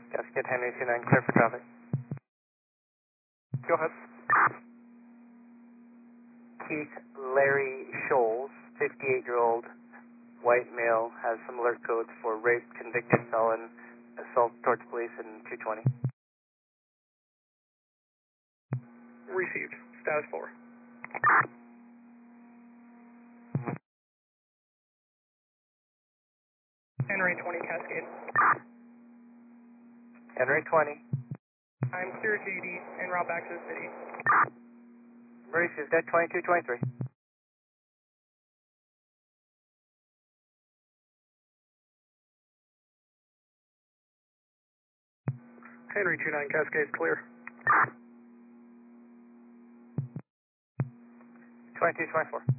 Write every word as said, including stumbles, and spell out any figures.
Cascade Henry two nine, clear for traffic. Go ahead. Keith Larry Scholes, fifty-eight-year-old white male, has some alert codes for rape, convicted felon, assault towards police, and two twenty. Received. Status four. Henry twenty Cascade. Henry twenty. I'm clear J D en route back to the city. Received at twenty-two twenty-three. Henry two nine Cascade clear. twenty-two twenty-four.